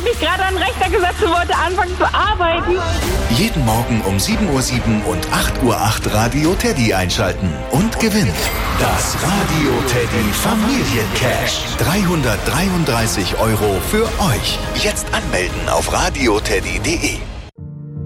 mich gerade an den Rechner gesetzt und wollte anfangen zu arbeiten. Jeden Morgen um 7:07 Uhr und 8:08 Uhr Radio Teddy einschalten und gewinnen. Das Radio Teddy Familiencash. 333 € für euch. Jetzt anmelden auf radioteddy.de.